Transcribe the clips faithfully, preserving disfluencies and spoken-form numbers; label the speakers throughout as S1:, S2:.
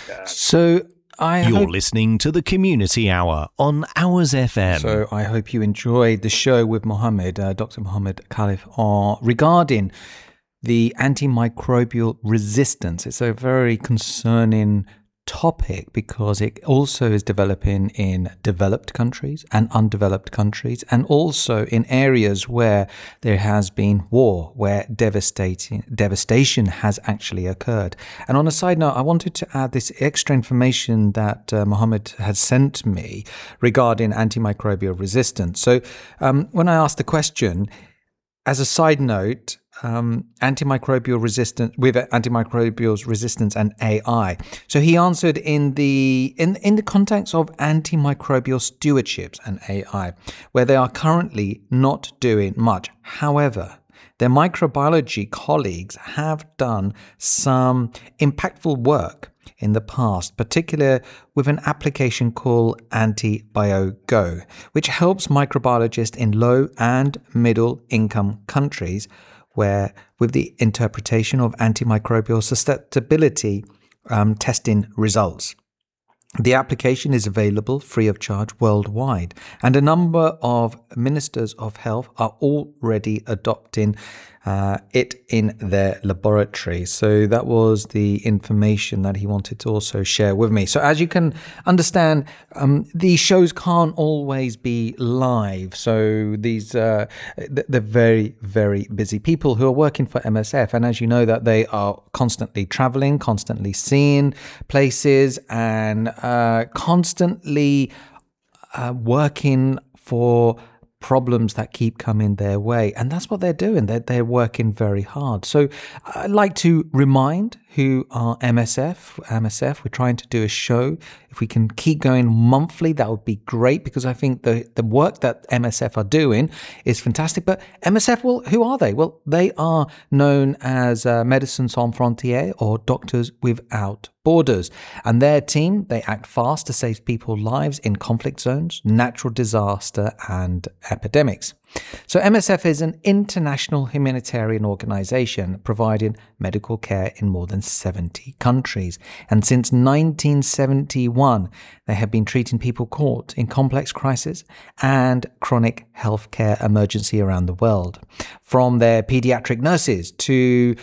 S1: So I
S2: You're
S1: hope,
S2: listening to the Community Hour on Hours F M.
S1: so I hope you enjoyed the show with Mohammed, uh, Doctor Mohammed Khalif, uh, regarding the antimicrobial resistance. It's a very concerning topic because it also is developing in developed countries and undeveloped countries, and also in areas where there has been war, where devastating devastation has actually occurred. And on a side note, I wanted to add this extra information that uh, Mohammed had sent me regarding antimicrobial resistance. So um, when I asked the question, as a side note, um, antimicrobial resistance with antimicrobial resistance and A I. So he answered in the in in the context of antimicrobial stewardships and A I, where they are currently not doing much. However, their microbiology colleagues have done some impactful work in the past, particularly with an application called AntiBioGo, which helps microbiologists in low and middle income countries where with the interpretation of antimicrobial susceptibility um, testing results. The application is available free of charge worldwide, and a number of ministers of health are already adopting uh, it in their laboratory. So that was the information that he wanted to also share with me. So as you can understand, um, these shows can't always be live. So these uh, they're very, very busy people who are working for M S F. And as you know, that they are constantly traveling, constantly seeing places, and uh, constantly uh, working for problems that keep coming their way. And that's what they're doing. They're, they're working very hard. So I'd like to remind who are M S F. M S F, we're trying to do a show. If we can keep going monthly, that would be great, because I think the, the work that M S F are doing is fantastic. But M S F, well, who are they? Well, they are known as uh, Médecins Sans Frontières, or Doctors Without Borders. And their team, they act fast to save people's lives in conflict zones, natural disaster, and epidemics. So M S F is an international humanitarian organization providing medical care in more than seventy countries. And since nineteen seventy-one, they have been treating people caught in complex crisis and chronic healthcare emergency around the world. From their pediatric nurses to,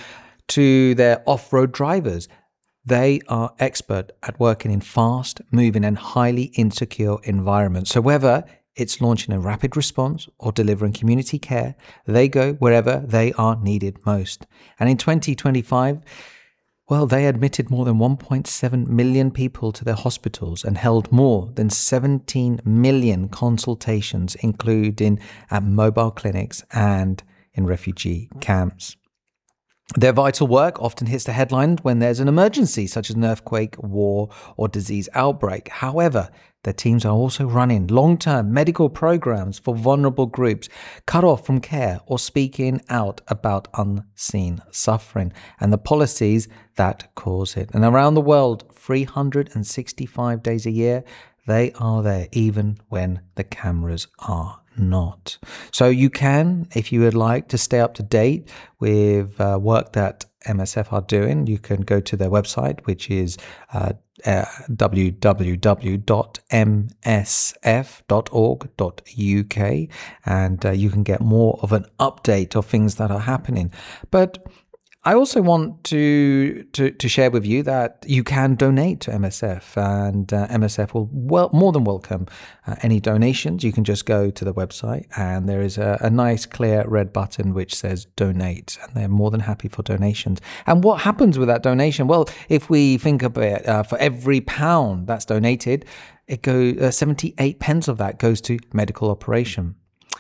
S1: to their off-road drivers, they are expert at working in fast, moving and highly insecure environments. So whether it's launching a rapid response or delivering community care, they go wherever they are needed most. And in twenty twenty-five, well, they admitted more than one point seven million people to their hospitals and held more than seventeen million consultations, including at mobile clinics and in refugee camps. Their vital work often hits the headline when there's an emergency, such as an earthquake, war, or disease outbreak. However, their teams are also running long-term medical programs for vulnerable groups cut off from care or speaking out about unseen suffering and the policies that cause it. And around the world, three hundred sixty-five days a year, they are there even when the cameras are not. So you can, if you would like to stay up to date with uh, work that M S F are doing, you can go to their website, which is uh, uh, w w w dot m s f dot org dot u k, and uh, you can get more of an update of things that are happening. But I also want to, to to share with you that you can donate to M S F, and uh, M S F will well more than welcome uh, any donations. You can just go to the website, and there is a, a nice clear red button which says donate, and they're more than happy for donations. And what happens with that donation? Well, if we think about it, uh, for every pound that's donated, it goes uh, seventy-eight pence of that goes to medical operation.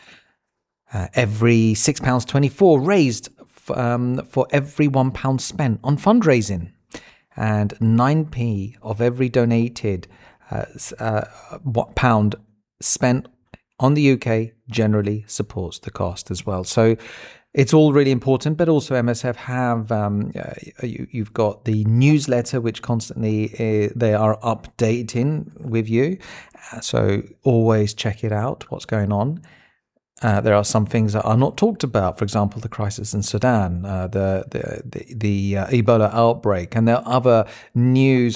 S1: Uh, every six pounds twenty-four raised Um, for every one pound spent on fundraising, and nine p of every donated uh, uh, pound spent on the U K generally supports the cost as well. So it's all really important. But also M S F have um, uh, you, you've got the newsletter, which constantly uh, they are updating with you. Uh, so always check it out, what's going on. Uh, there are some things that are not talked about. For example, the crisis in Sudan, uh, the the the, the uh, Ebola outbreak, and there are other news